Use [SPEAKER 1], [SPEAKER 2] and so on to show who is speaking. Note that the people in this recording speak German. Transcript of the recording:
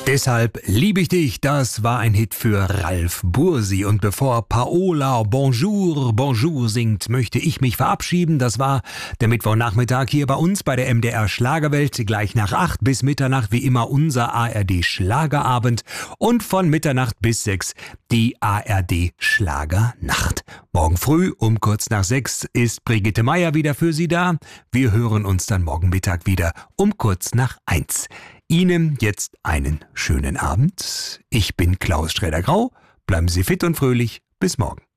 [SPEAKER 1] Deshalb liebe ich dich, das war ein Hit für Ralf Bursi. Und bevor Paola Bonjour, Bonjour singt, möchte ich mich verabschieden. Das war der Mittwochnachmittag hier bei uns bei der MDR Schlagerwelt. Gleich nach 8 bis Mitternacht wie immer unser ARD Schlagerabend und von Mitternacht bis 6 die ARD Schlagernacht. Morgen früh um kurz nach 6 ist Brigitte Meier wieder für Sie da. Wir hören uns dann morgen Mittag wieder um kurz nach 1. Ihnen jetzt einen schönen Abend. Ich bin Klaus Schroeder-Grau. Bleiben Sie fit und fröhlich. Bis morgen.